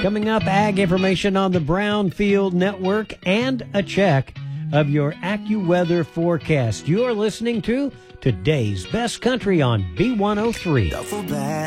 Coming up, ag information on the Brownfield Network and a check of your AccuWeather forecast. You're listening to Today's Best Country on B103.